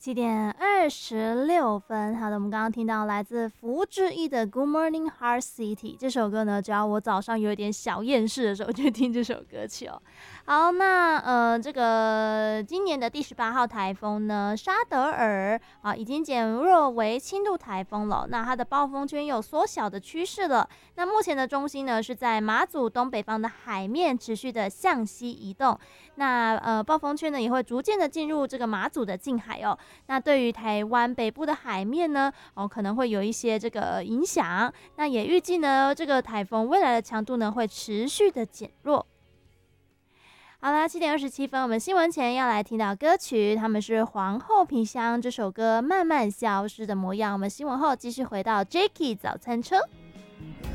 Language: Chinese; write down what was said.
7:26。好的，我们刚刚听到来自福志毅的《Good Morning Heart City》这首歌呢，只要我早上有一点小厌世的时候，就听这首歌曲哦。好，那这个今年的第18号台风呢，沙德尔啊，已经减弱为轻度台风了。那它的暴风圈有缩小的趋势了。那目前的中心呢，是在马祖东北方的海面持续的向西移动。那暴风圈呢，也会逐渐的进入这个马祖的近海哦。那对于台湾北部的海面呢，可能会有一些这个影响。那也预计呢，这个台风未来的强度呢，会持续的减弱。好啦，7:27，我们新闻前要来听到歌曲，他们是皇后皮箱这首歌《慢慢消失的模样》。我们新闻后继续回到 Jacky 早餐车。